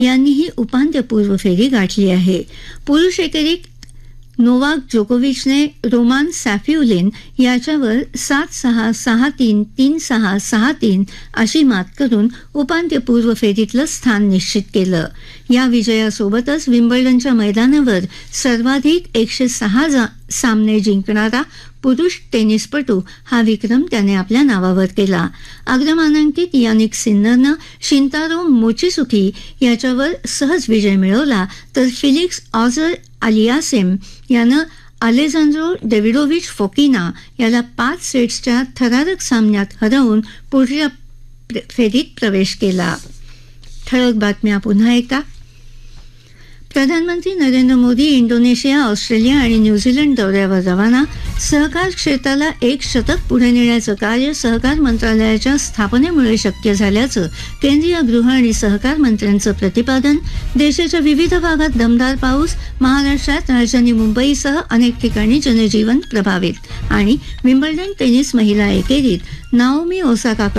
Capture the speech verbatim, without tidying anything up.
यांनीही उपांत्यपूर्व फेरी गाठली आहे. पुरुष एकेरीत नोवाक जोकोविचने रोमान सॅफिउलिन याच्यावर सात सहा सहा तीन तीन सहा सहा तीन अशी मात करून उपांत्यपूर्व फेरीतलं स्थान निश्चित केलं. या विजयासोबतच विम्बल्डनच्या मैदानावर सर्वाधिक एकशे सहा सामने जिंकणारा पुरुष टेनिसपटू हा विक्रम त्याने आपल्या नावावर केला. अग्रमानांकित यानिक सिन्नरनं शिंतारो मोचिसुकी याच्यावर सहज विजय मिळवला, तर फिलिक्स ऑझर अलियासेम यानं अलेजांद्रो डेविडोविच फोकिना याला पाच सेट्सच्या थरारक सामन्यात हरवून पुढच्या फेरीत प्रवेश केला. ठळक बातम्या पुन्हा एकदा. प्रधानमंत्री नरेंद्र मोदी इंडोनेशिया, ऑस्ट्रेलिया आणि न्यूझीलंड दौऱ्यावर रवाना. सहकार क्षेत्राला एक शतक पुढे नेण्याचं कार्य सहकार मंत्रालयाच्या स्थापनेमुळे शक्य झाल्याचं केंद्रीय गृह आणि सहकार मंत्र्यांचं प्रतिपादन. देशाच्या विविध भागात दमदार पाऊस. महाराष्ट्रात राजधानी मुंबईसह अनेक ठिकाणी जनजीवन प्रभावित. आणि विम्बल्डन टेनिस महिला एकेरीत नाओमी ओसाका